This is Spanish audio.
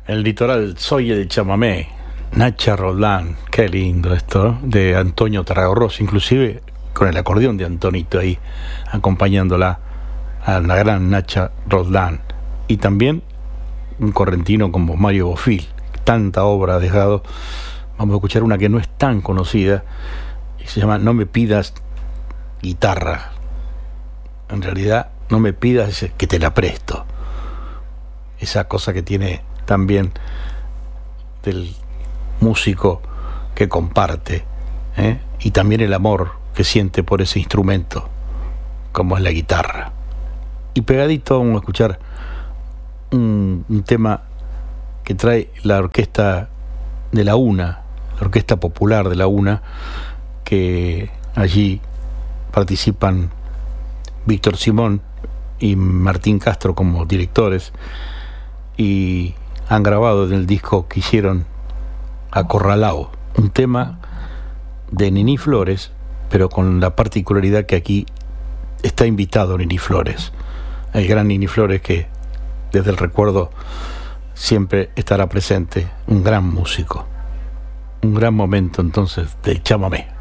El litoral Soy el chamamé, Nacha Roldán, qué lindo esto, de Antonio Tarragorros, inclusive con el acordeón de Antonito ahí, acompañándola a la gran Nacha Roldán. Y también un correntino como Mario Bofill, tanta obra ha dejado. Vamos a escuchar una que no es tan conocida, y se llama No me pidas guitarra. En realidad, no me pidas que te la presto. Esa cosa que tiene también del músico que comparte, y también el amor que siente por ese instrumento, como es la guitarra. Y pegadito vamos a escuchar un tema que trae la orquesta de la UNA, la Orquesta Popular de la UNA, que allí participan Víctor Simón y Martín Castro como directores, y han grabado en el disco que hicieron Acorralao, un tema de Nini Flores, pero con la particularidad que aquí está invitado Nini Flores, el gran Nini Flores, que desde el recuerdo siempre estará presente, un gran músico. Un gran momento entonces del chamamé.